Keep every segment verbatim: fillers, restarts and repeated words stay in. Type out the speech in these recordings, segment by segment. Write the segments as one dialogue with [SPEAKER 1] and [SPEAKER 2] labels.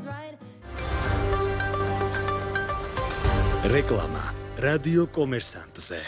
[SPEAKER 1] რეკლამა რადიო კომერსანტზე.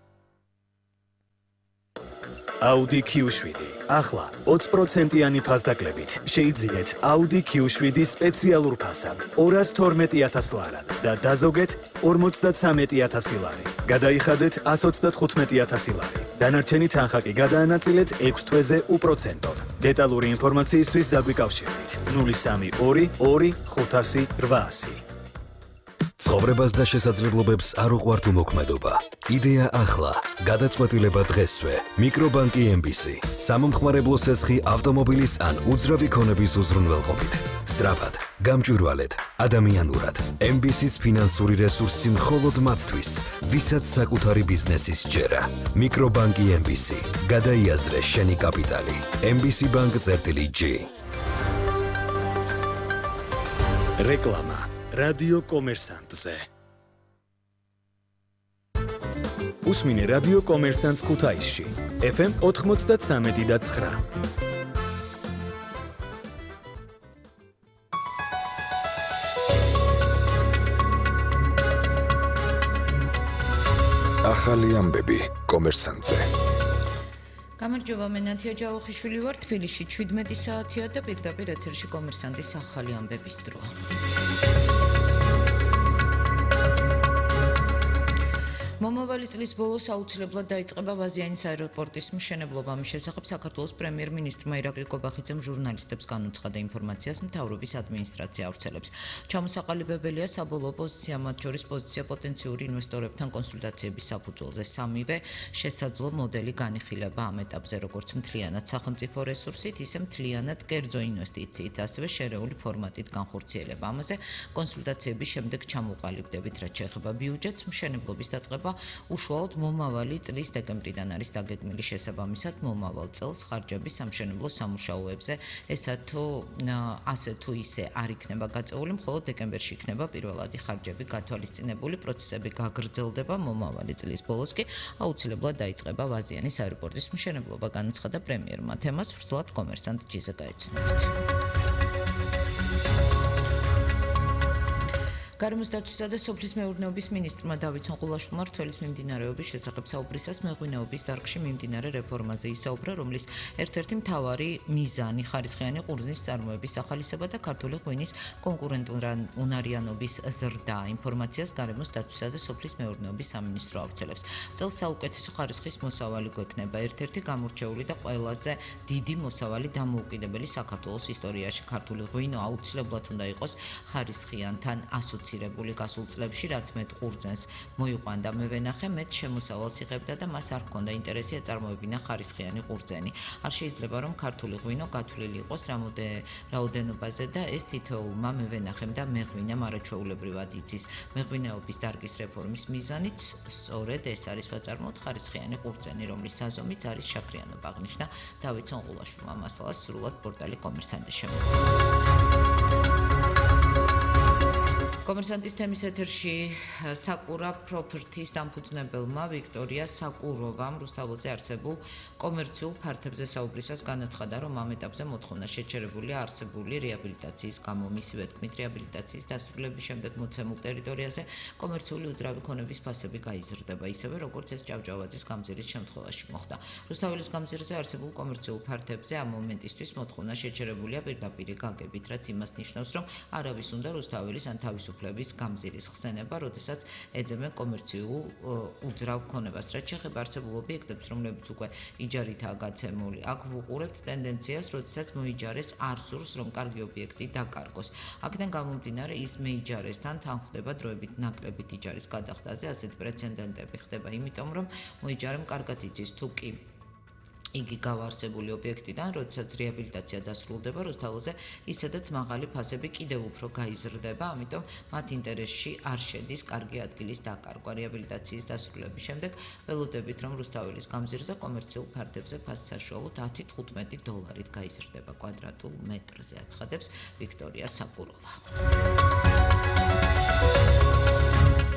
[SPEAKER 1] Audi Q შვიდი. ახლა ოცი პროცენტიანი ფასდაკლებით შეიძინეთ Audi Q შვიდი სპეციალურ ფასად ორას თორმეტი ათას ლარად და დაზოგეთ ორმოცდათსამეტი ათასი ლარი. გადაიხადეთ ასს ოცდახუთმეტი ათასი ლარი. დანარჩენი თანხა კი გადაანაწილეთ ექვს თვეზე უპროცენტოდ. დეტალური ინფორმაციისთვის დაგვიკავშირდით ნული სამი ორი ორი ხუთასი რვაასი.
[SPEAKER 2] ცხოვრებას და შესაძლებლობებს არ უყვართ უმოქმედობა. იდეა ახლა, გადაწყვეტილება დღესვე. მიკრობანკი ემ ბი სი. სამომხმარებლო სესხი ავტომობილის ან უძრავი ქონების უზრუნველყოფით. სწრაფად, გამჭვირვალედ, ადამიანურად. ემ ბი სის ფინანსური რესურსი მხოლოდ მათთვის, ვისაც საკუთარი ბიზნესის ჯერა. მიკრობანკი ემ ბი სი. გადაიაზრე შენი კაპიტალი. ემ ბი სი ბანკ წერტილი ჯი.
[SPEAKER 1] რეკლამა რადიო კომერსანტზე. უსმინე რადიო კომერსანტს ქუთაისში. ეფ ემ ოთხმოცდათსამეტი და ცხრა.
[SPEAKER 2] ახალი ამბები კომერსანტზე.
[SPEAKER 3] გამარჯობა, მე ნათია ჯავახიშვილი ვარ, თბილისში შვიდმეტი საათია და პირდაპირ ეთერში კომერსანტის ახალი ამბების დროა. მომავალი წლის ბოლოს აუცილებლად დაიწყება ვაზიანის აეროპორტის მშენებლობა. მის შესახებ საქართველოს პრემიერ-მინისტრმა ირაკლი კობახიძემ ჟურნალისტებს განუცხადა ინფორმაციას მთავრობის ადმინისტრაცია ავრცელებს. ჩამოსაყალიბებელია საბოლოო პოზიცია, მათ შორის პოზიცია პოტენციური ინვესტორებთან კონსულტაციების საფუძველზე. სამივე შესაძლო მოდელი განიხილება ამ ეტაპზე, როგორც მთლიანად სახელმწიფო რესურსით, ისე მთლიანად კერძო ინვესტიციით, ასევე შერეული ფორმატით განხორციელება. ამაზე კონსულტაციების შემდეგ ჩამოყალიბდებით, რაც შეეხება ბიუჯეტს, მშენებლობის დაწყება უშუალოდ მომავალი წლის დეკემბრიდან არის დაგეგმილი. შესაბამისად, მომავალ წელს ხარჯების სამშენებლო სამუშაოებზე ესა თუ ასე თუ ისე არ იქნება გაწეული, მხოლოდ დეკემბერში იქნება პირველადი ხარჯები გათვალისწინებული. პროცესები გაგრძელდება. მომავალი წლის ბოლოს კი აუცილებლად დაიწყება ვაზიანის აეროპორტის მშენებლობა, განაცხადა პრემიერმა. თემას ვრცლად კომერსანტ ჯიზე გაეცნობით. გარემოს დაცვისა და სოფლის მეურნეობის მინისტრმა დავით სონყულაშვილმა რთველის მიმდინარეობის შესახებ საუბრისას მეღვინეობის დარგში მიმდინარე რეფორმაზე ისაუბრა, რომლის ერთ-ერთი მთავარი მიზანი ხარისხიანი ყურძნის წარმოების ახალისება და ქართული ღვინის კონკურენტუნარიანობის ზრდა. ინფორმაციას გარემოს დაცვისა და სოფლის მეურნეობის სამინისტრო ავრცელებს. წელს საუკეთესო ხარისხის მოსავალი გვექნება. ერთ-ერთი გამორჩეული და ყველაზე დიდი მოსავალი დამოუკიდებელი საქართველოს ისტორიაში. ქართული ღვინო აუცილებლად უნდა იყოს ხარისხიანთან ასოცირებული. გასულ წლებში, რაც მეტ ყურძენს მოიყვანდა მევენახე, მეტ შემოსავალს იღებდა და მას არ ჰქონდა ინტერესი აწარმოებინა ხარისხიანი ყურძენი. არ შეიძლება, რომ ქართული ღვინო გათვლილი იყოს რაოდენობაზე და ეს თითოეულმა მევენახემ და მეღვინემ არაჩვეულებრივად იცის. მეღვინეობის დარგის რეფორმის მიზანიც სწორედ ეს არის ვაწარმოოთ ხარისხიანი ყურძენი, რომლის საზომიც არის შაქრიანობა, აღნიშნა დავით სონყულაშვილმა. მასალას სრულად პორტალი კომერსანტი შემოგვიყვება. კომერსანტის თემის ეთერში საკურა პროპერტის დამფუძნებელმა ვიქტორია საკუროვამ რუსთაველზე არსებულ კომერციულ ფართებზე საუბრისას განაცხადა, რომ ამ ეტაპზე მოთხოვნა შეჩერებულია არსებული რეაბილიტაციის გამო. მისივე თქმით, რეაბილიტაციის დასრულების შემდეგ მოცემულ ტერიტორიაზე კომერციული უძრავი ქონების ფასები გაიზრდება, ისევე როგორც ეს ჭავჭავაძის გამზირის შემთხვევაში მოხდა. რუსთაველის გამზირზე არსებულ კომერციულ ფართებზე ამ მომენტისთვის მოთხოვნა შეჩერებულია პირდაპირ გაგებით, რაც იმას ნიშნავს, რომ არავის უნდა რუსთაველის ან თავისუფლების გამზირის ხსენება, როდესაც ეძებენ კომერციულ უძრავ ქონებას. რაც შეეხება არსებულ ობიექტებს, რომლებიც უკვე იჯარითაა გაცემული, აქ ვუყურებთ ტენდენციას, როდესაც მოიჯარეს არ სურს, რომ კარგი ობიექტი დაკარგოს. აქედან გამომდინარე, ის მეიჯარესთან თანხდება დროებით ნაკლებით იჯარის გადახდაზე. ასეთ პრეცედენტები ხდება, იმიტომ რომ მოიჯარემ კარგად იცის, თუ კი იგი გავარსებული ობიექტიდან, როდესაც რეაბილიტაცია დასრულდება რუსთაველზე, ისედაც მაღალი ფასები კიდევ უფრო გაიზრდება, ამიტომ მათ ინტერესში არ შედის კარგი ადგილის დაკარგვა. რეაბილიტაციის დასრულების შემდეგ ველოდებით, რომ რუსთაველის გამზირზე კომერციულ ფართებზე ფასი საშუალოდ ათი თხუთმეტი დოლარით გაიზრდება კვადრატულ მეტრზე, აცხადებს ვიქტორია საკუროვა.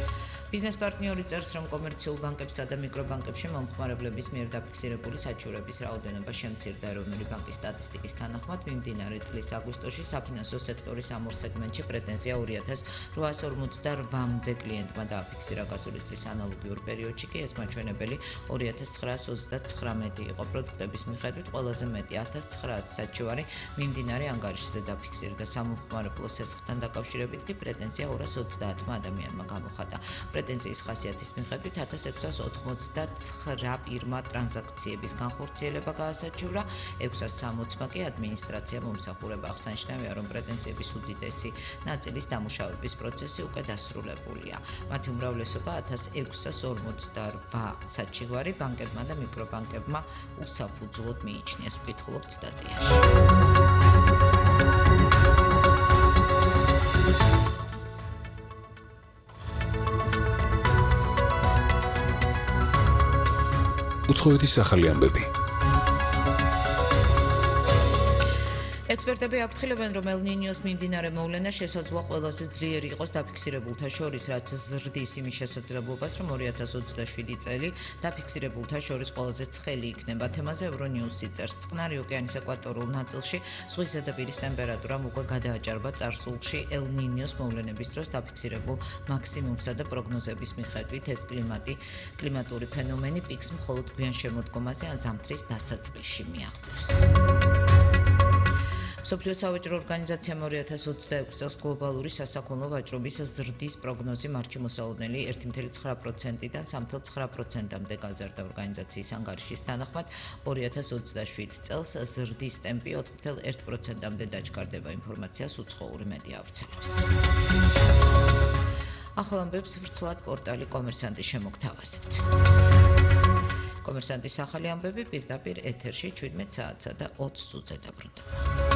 [SPEAKER 3] ბიზნეს პარტნიორი წერს, რომ კომერციულ ბანკებსა და მიკრობანკებში მომხმარებლების მიერ დაფიქსირებული საჩივრების რაოდენობა შემცირდა. ეროვნული ბანკის სტატისტიკის თანახმად, მიმდინარე წლის აგვისტოში საფინანსო სექტორის ამ ორ სეგმენტში პრეტენზია ორი ათას რვაას ორმოცდაოთხ-მდე კლიენტმა დააფიქსირა. გასული წლის ანალოგიურ პერიოდში კი ეს მაჩვენებელი ორი ათას ცხრაას ოცდაცხრამეტი იყო. პროდუქტების მიხედვით ყველაზე მეტი ათას ცხრაას საჩივარი მიმდინარე ანგარიშზე დაფიქსირდა. სამომხმარებლო სესხთან დაკავშირებით კი პრეტენზია ორას ოცდაათმა ადამიანმა გამოხატა. პრეტენზიის ხასიათის მიხედვით ათას ექვსას ოთხმოცდაცხრა პირმა ტრანზაქციების განხორციელება გაასაჩივრა, ექვსას სამოცმა კი ადმინისტრაციამ მომსახურება. აღსანიშნავია, რომ პრეტენზიების უდიდესი ნაწილის დამუშავების პროცესი უკვე დასრულებულია. მათი უმრავლესობა ათას ექვსას ორმოცდარვა საჩივარი ბანკებმა და მიკრობანკებმა უსაფუძვლოდ მიიჩნიეს. ვკითხულობთ სტატიაში.
[SPEAKER 4] უცხოეთის ახალი ამბები.
[SPEAKER 3] ექსპერტები აფრთხილებენ, რომ ელ-ნინიოს მიმდინარე მოვლენა შესაძლოა ყველაზე ძლიერი იყოს დაფიქსირებულთა შორის, რაც ზრდის იმის შესაძლებლობას, რომ ორი ათას ოცდაშვიდი წელი დაფიქსირებულთა შორის ყველაზე ცხელი იქნება. თემაზე ევრონიუსი წერს, წყნარი ოკეანის ეკვატორულ ნაწილში ზღვის ზედაპირის ტემპერატურამ უკვე გადააჭარბა წარსულში ელ-ნინიოს მოვლენების დროს დაფიქსირებულ მაქსიმუმსა და პროგნოზების მიხედვით ეს კლიმატი კლიმატური ფენომენი პიკს მხოლოდ გვიან შემოდგომაზე ან ზამთრის დასაწყისში მიაღწევს. მსოფლიო სავაჭრო ორგანიზაციამ ორი ათას ოცდაექვსი წელს გლობალური სასაქონლო ვაჭრობის ზრდის პროგნოზი მარტში მოსალოდნელი ერთი წუთი ცხრა პროცენტიდან სამი წუთი ცხრა პროცენტამდე გაზარდა. ორგანიზაციის ანგარიშის თანახმად ორი ათას ოცდაშვიდ წელს ზრდის ტემპი ოთხ წუთი ერთ პროცენტამდე დაჩქარდება. ინფორმაციას უცხოური მედია ავრცელებს. ახალ ამბებს ვრცლად პორტალი კომერსანტი შემოგთავაზებთ. კომერსანტის ახალი ამბები პირდაპირ ეთერში ჩვიდმეტ საათსა და ოცდ წუთზე დაბრუნდება.